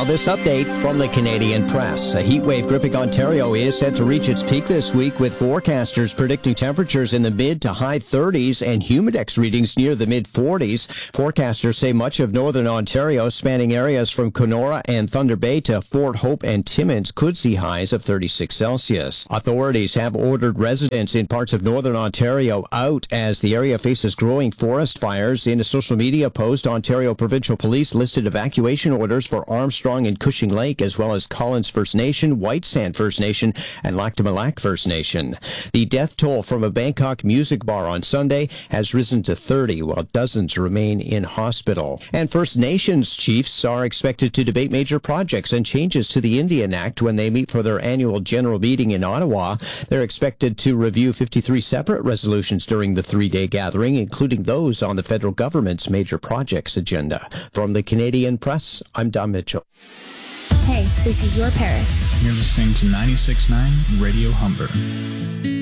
Now this update from the Canadian Press. A heat wave gripping Ontario is set to reach its peak this week, with forecasters predicting temperatures in the mid to high 30s and humidex readings near the mid 40s. Forecasters say much of northern Ontario, spanning areas from Kenora and Thunder Bay to Fort Hope and Timmins, could see highs of 36 Celsius. Authorities have ordered residents in parts of northern Ontario out as the area faces growing forest fires. In a social media post, Ontario Provincial Police listed evacuation orders for Armstrong and Cushing Lake, as well as Collins First Nation, White Sand First Nation, and Lac du Mille Lac First Nation. The death toll from a Bangkok music bar on Sunday has risen to 30, while dozens remain in hospital. And First Nations chiefs are expected to debate major projects and changes to the Indian Act when they meet for their annual general meeting in Ottawa. They're expected to review 53 separate resolutions during the three-day gathering, including those on the federal government's major projects agenda. From the Canadian Press, I'm Don Mitchell. Hey, this is your Paris. You're listening to 96.9 Radio Humber.